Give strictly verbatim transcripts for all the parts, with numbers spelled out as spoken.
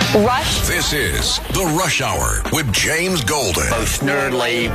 Rush. This is The Rush Hour with James Golden. Most nerdly.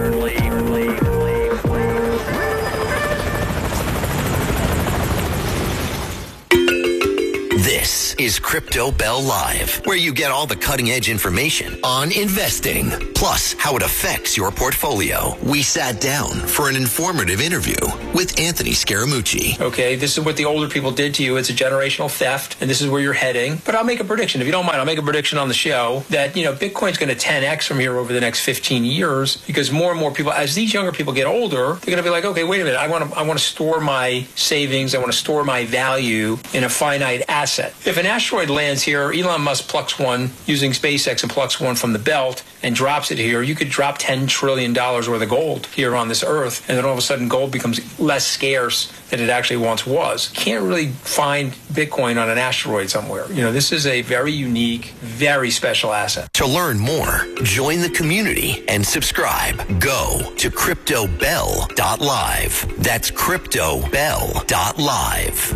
This is Crypto Bell Live, where you get all the cutting-edge information on investing, plus how it affects your portfolio. We sat down for an informative interview with Anthony Scaramucci. Okay, this is what the older people did to you. It's a generational theft, and this is where you're heading. But I'll make a prediction. If you don't mind, I'll make a prediction on the show that, you know, Bitcoin's going to ten X from here over the next fifteen years, because more and more people, as these younger people get older, they're going to be like, okay, wait a minute, I want to I want to store my savings, I want to store my value in a finite asset. If an asteroid lands here, Elon Musk plucks one using SpaceX and plucks one from the belt and drops it here, you could drop ten trillion dollars worth of gold here on this earth, and then all of a sudden gold becomes less scarce than it actually once was. Can't really find Bitcoin on an asteroid somewhere. You know, this is a very unique, very special asset. To learn more, join the community and subscribe. Go to crypto bell dot live. That's crypto bell dot live.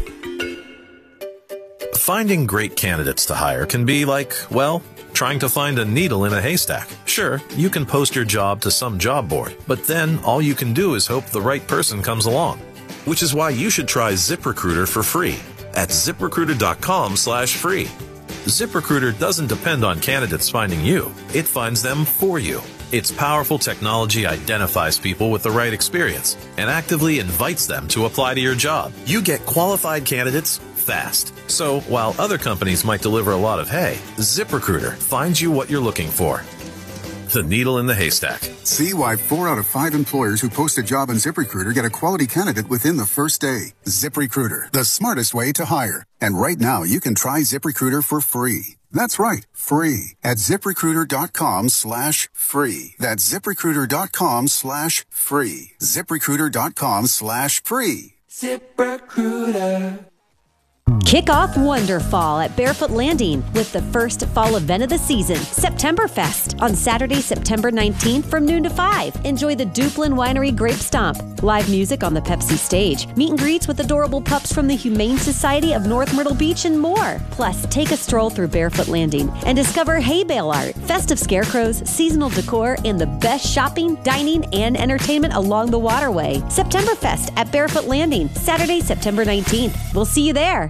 Finding great candidates to hire can be like, well, trying to find a needle in a haystack. Sure, you can post your job to some job board, but then all you can do is hope the right person comes along. Which is why you should try ZipRecruiter for free at zip recruiter dot com slash free. ZipRecruiter doesn't depend on candidates finding you. It finds them for you. Its powerful technology identifies people with the right experience and actively invites them to apply to your job. You get qualified candidates fast. So while other companies might deliver a lot of hay, ZipRecruiter finds you what you're looking for. The needle in the haystack. See why four out of five employers who post a job on ZipRecruiter get a quality candidate within the first day. ZipRecruiter, the smartest way to hire. And right now, you can try ZipRecruiter for free. That's right, free at zip recruiter dot com slash free. That's zip recruiter dot com slash free. zip recruiter dot com slash free. ZipRecruiter. Kick off Wonderfall at Barefoot Landing with the first fall event of the season, Septemberfest, on Saturday, September nineteenth from noon to five. Enjoy the Duplin Winery Grape Stomp, live music on the Pepsi stage, meet and greets with adorable pups from the Humane Society of North Myrtle Beach, and more. Plus, take a stroll through Barefoot Landing and discover hay bale art, festive scarecrows, seasonal decor, and the best shopping, dining, and entertainment along the waterway. Septemberfest at Barefoot Landing, Saturday, September nineteenth. We'll see you there.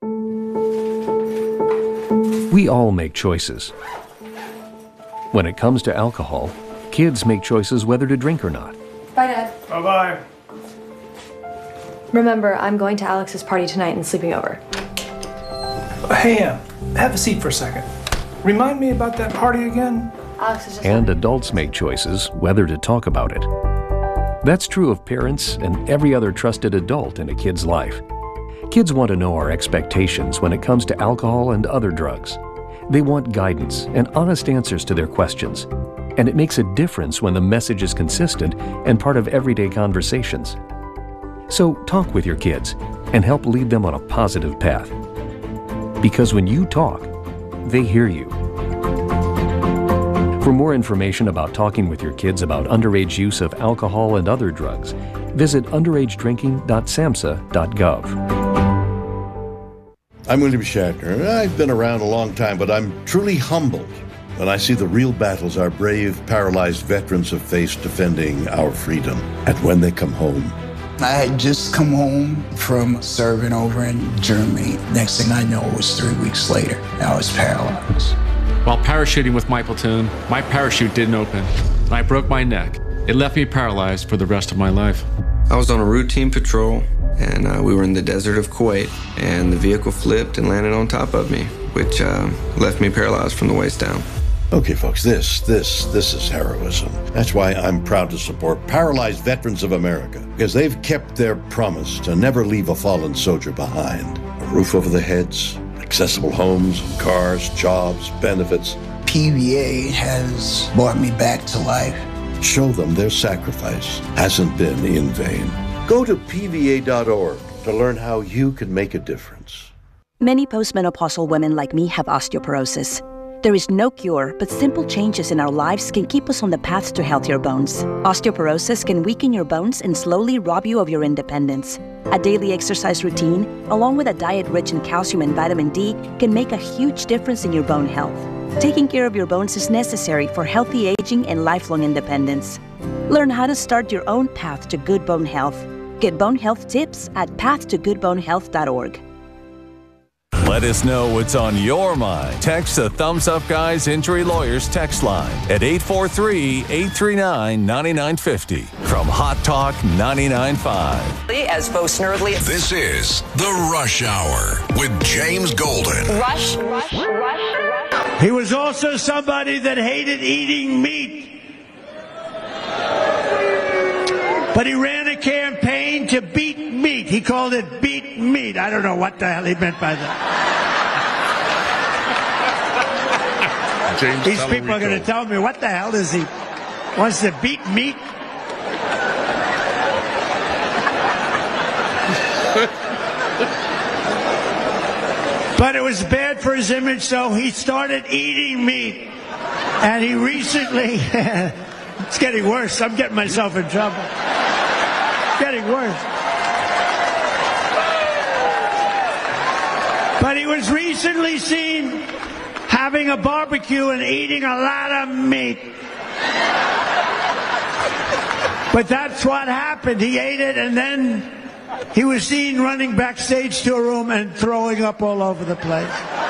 We all make choices. When it comes to alcohol, kids make choices whether to drink or not. Bye, Dad. Bye-bye. Remember, I'm going to Alex's party tonight and sleeping over. Hey, Em, have a seat for a second. Remind me about that party again? Alex is just... And adults make choices whether to talk about it. That's true of parents and every other trusted adult in a kid's life. Kids want to know our expectations when it comes to alcohol and other drugs. They want guidance and honest answers to their questions. And it makes a difference when the message is consistent and part of everyday conversations. So talk with your kids and help lead them on a positive path. Because when you talk, they hear you. For more information about talking with your kids about underage use of alcohol and other drugs, visit underage drinking dot samhsa dot gov. I'm William Shatner. I've been around a long time, but I'm truly humbled when I see the real battles our brave, paralyzed veterans have faced defending our freedom. And when they come home. I had just come home from serving over in Germany. Next thing I know, it was three weeks later. I was paralyzed. While parachuting with my platoon, my parachute didn't open, and I broke my neck. It left me paralyzed for the rest of my life. I was on a routine patrol, and uh, we were in the desert of Kuwait, and the vehicle flipped and landed on top of me, which uh, left me paralyzed from the waist down. Okay, folks, this, this, this is heroism. That's why I'm proud to support Paralyzed Veterans of America, because they've kept their promise to never leave a fallen soldier behind. A roof over their heads, accessible homes, cars, jobs, benefits. P V A has brought me back to life. Show them their sacrifice hasn't been in vain. Go to P V A dot org to learn how you can make a difference. Many postmenopausal women like me have osteoporosis. There is no cure, but simple changes in our lives can keep us on the path to healthier bones. Osteoporosis can weaken your bones and slowly rob you of your independence. A daily exercise routine, along with a diet rich in calcium and vitamin D, can make a huge difference in your bone health. Taking care of your bones is necessary for healthy aging and lifelong independence. Learn how to start your own path to good bone health. Get bone health tips at path to good bone health dot org. Let us know what's on your mind. Text the Thumbs Up Guys Injury Lawyers text line at eight four three, eight three nine, nine nine five zero from Hot Talk ninety-nine point five. As Bo Snerdley. This is The Rush Hour with James Golden. Rush, rush, rush, rush. He was also somebody that hated eating meat. But he ran a campaign to beat meat. He called it beat meat. I don't know what the hell he meant by that. James These Talarico. people are going to tell me, what the hell does he wants to beat meat? But it was bad for his image, so he started eating meat. And he recently, it's getting worse. I'm getting myself in trouble. It's getting worse. But he was recently seen having a barbecue and eating a lot of meat. But that's what happened. He ate it, and then he was seen running backstage to a room and throwing up all over the place.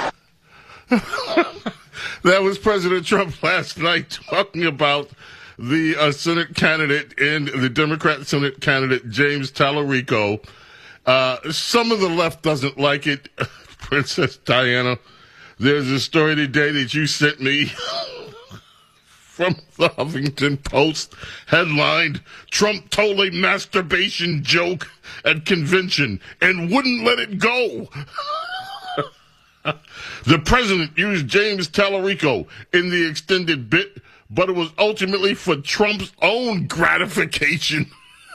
That was President Trump last night talking about the uh, Senate candidate and the Democrat Senate candidate, James Talarico. Uh, some of the left doesn't like it. Princess Diana, there's a story today that you sent me from the Huffington Post, headlined, Trump told a masturbation joke at convention and wouldn't let it go. The president used James Talarico in the extended bit, but it was ultimately for Trump's own gratification.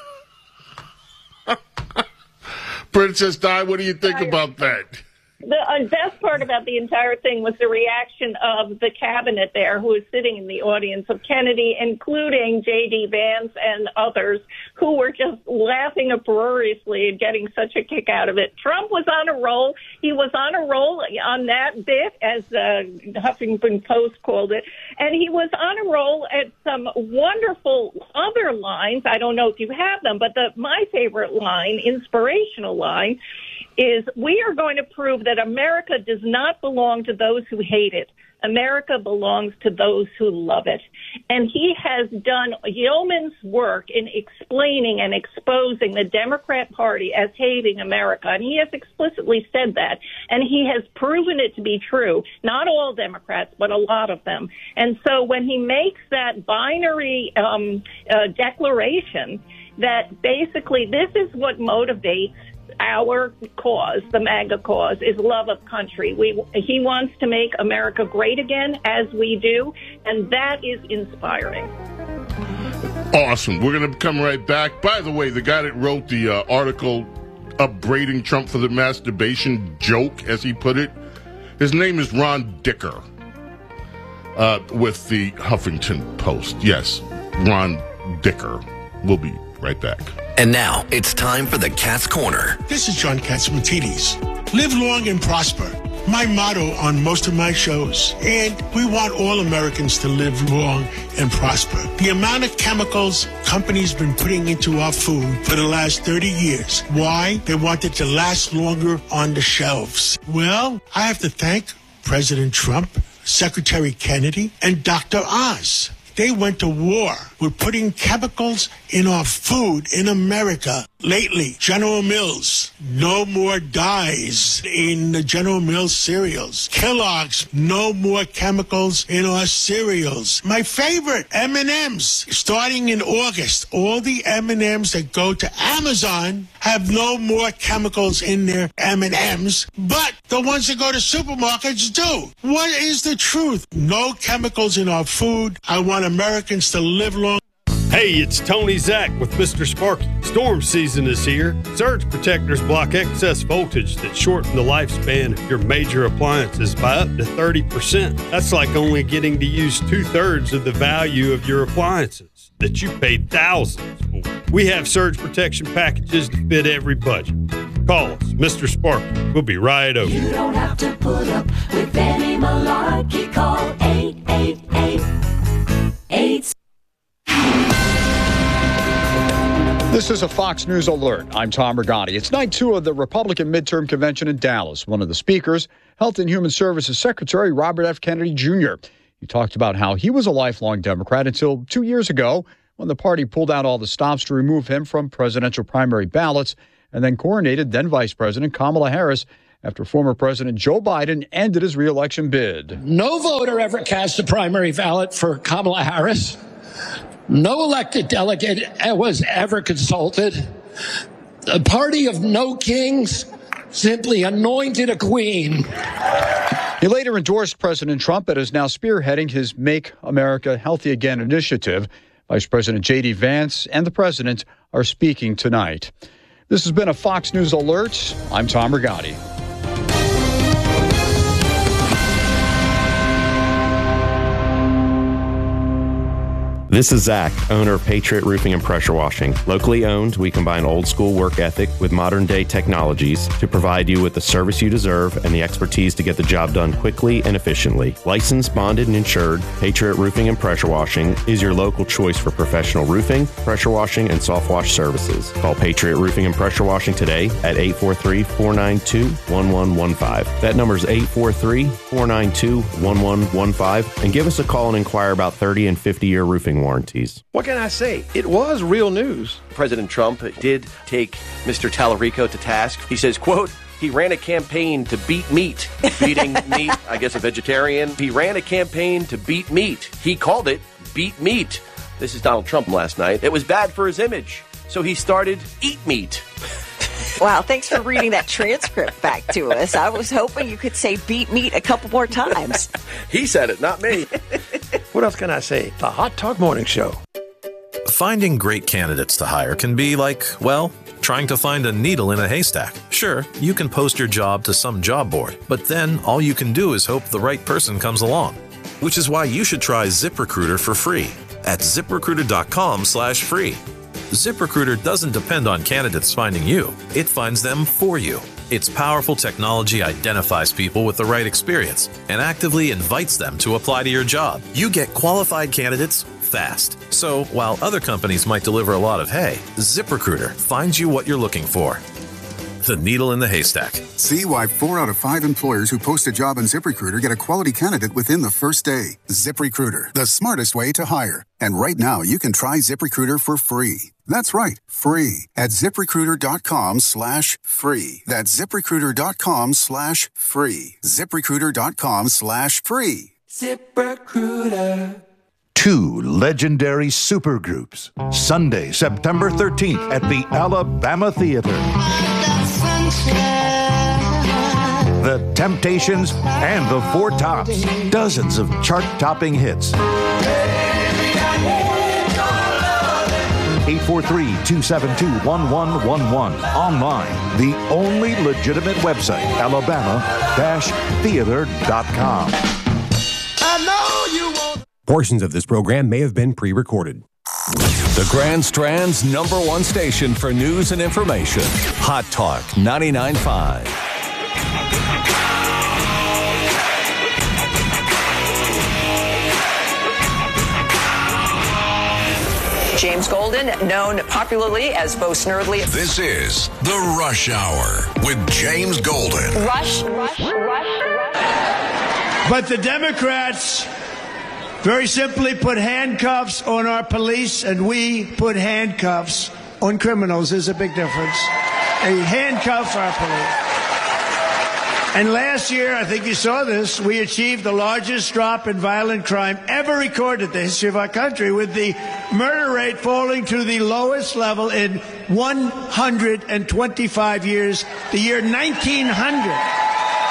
Princess Di, what do you think about that? The uh, best part about the entire thing was the reaction of the cabinet there, who was sitting in the audience of Kennedy, including J D. Vance and others, who were just laughing uproariously and getting such a kick out of it. Trump was on a roll. He was on a roll on that bit, as the Huffington Post called it, and he was on a roll at some wonderful other lines. I don't know if you have them, but the my favorite line, inspirational line, is we are going to prove that America does not belong to those who hate it. America belongs to those who love it. And he has done yeoman's work in explaining and exposing the Democrat Party as hating America. And he has explicitly said that. And he has proven it to be true. Not all Democrats, but a lot of them. And so when he makes that binary um, uh, declaration that basically this is what motivates our cause, the MAGA cause, is love of country. We, he wants to make America great again, as we do, and that is inspiring. Awesome. We're going to come right back. By the way, the guy that wrote the uh, article upbraiding Trump for the masturbation joke, as he put it, his name is Ron Dicker uh, with the Huffington Post. Yes, Ron Dicker. We'll be right back. And now it's time for the Cat's Corner. This is John Catsimatidis. Live long and prosper. My motto on most of my shows. And we want all Americans to live long and prosper. The amount of chemicals companies been putting into our food for the last thirty years. Why? They want it to last longer on the shelves. Well, I have to thank President Trump, Secretary Kennedy, and Doctor Oz. They went to war with putting chemicals in our food in America. Lately, General Mills, no more dyes in the General Mills cereals. Kellogg's, no more chemicals in our cereals. My favorite, M and M's. Starting in August, all the M and M's that go to Amazon have no more chemicals in their M and M's, but the ones that go to supermarkets do. What is the truth? No chemicals in our food. I want Americans to live long. Hey, it's Tony Zach with Mister Sparky. Storm season is here. Surge protectors block excess voltage that shorten the lifespan of your major appliances by up to thirty percent. That's like only getting to use two-thirds of the value of your appliances that you paid thousands for. We have surge protection packages to fit every budget. Call us, Mister Sparky. We'll be right over. You don't have to put up with any malarkey. Call eight eight eight, eight. This is a Fox News alert. I'm Tom Rigotti. It's night two of the Republican midterm convention in Dallas. One of the speakers, Health and Human Services Secretary Robert F. Kennedy Junior He talked about how he was a lifelong Democrat until two years ago when the party pulled out all the stops to remove him from presidential primary ballots and then coronated then Vice President Kamala Harris after former President Joe Biden ended his reelection bid. No voter ever cast a primary ballot for Kamala Harris. No elected delegate was ever consulted. The party of no kings simply anointed a queen. He later endorsed President Trump and is now spearheading his Make America Healthy Again initiative. Vice President J D Vance and the president are speaking tonight. This has been a Fox News Alert. I'm Tom Rigotti. This is Zach, owner of Patriot Roofing and Pressure Washing. Locally owned, we combine old school work ethic with modern day technologies to provide you with the service you deserve and the expertise to get the job done quickly and efficiently. Licensed, bonded, and insured, Patriot Roofing and Pressure Washing is your local choice for professional roofing, pressure washing, and soft wash services. Call Patriot Roofing and Pressure Washing today at eight four three, four nine two, one one one five. That number is eight four three, four nine two, one one one five, and give us a call and inquire about thirty and fifty year roofing warranties. What can I say? It was real news. President Trump did take Mister Tallarico to task. He says, quote, he ran a campaign to beat meat. Beating meat, I guess a vegetarian. He ran a campaign to beat meat. He called it beat meat. This is Donald Trump last night. It was bad for his image. So he started eat meat. Wow, thanks for reading that transcript back to us. I was hoping you could say beat meat a couple more times. He said it, not me. What else can I say? The Hot Talk Morning Show. Finding great candidates to hire can be like, well, trying to find a needle in a haystack. Sure, you can post your job to some job board, but then all you can do is hope the right person comes along. Which is why you should try ZipRecruiter for free at ZipRecruiter.com slash free. ZipRecruiter doesn't depend on candidates finding you. It finds them for you. Its powerful technology identifies people with the right experience and actively invites them to apply to your job. You get qualified candidates fast. So while other companies might deliver a lot of hay, ZipRecruiter finds you what you're looking for. The needle in the haystack. See why four out of five employers who post a job on ZipRecruiter get a quality candidate within the first day. ZipRecruiter, the smartest way to hire. And right now, you can try ZipRecruiter for free. That's right, free at ZipRecruiter.com slash free. That's ZipRecruiter.com slash free. ZipRecruiter.com slash free. ZipRecruiter. Two legendary supergroups. Sunday, September thirteenth at the Alabama Theater. The Temptations and the Four Tops. Dozens of chart-topping hits. eight four three, two seven two, one one one one. Online, the only legitimate website, alabama dash theater dot com. I know you won't. Portions of this program may have been pre-recorded. The Grand Strand's number one station for news and information. Hot Talk ninety-nine point five. James Golden, known popularly as Bo Snerdley. This is The Rush Hour with James Golden. Rush, rush, rush, rush. But the Democrats very simply put handcuffs on our police, and we put handcuffs on criminals. There's a big difference. A handcuff our police. And last year, I think you saw this, we achieved the largest drop in violent crime ever recorded in the history of our country, with the murder rate falling to the lowest level in one hundred twenty-five years, the year nineteen hundred.